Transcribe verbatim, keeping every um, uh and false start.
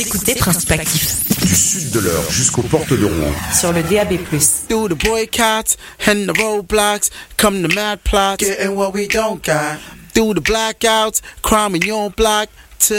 Écoutez Principe Actif. Du sud de l'Eure jusqu'aux portes de Rouen. Sur le D A B plus. Through the boycotts and the roadblocks, come the mad plots, getting what we don't got. Through the blackouts, crime in your block,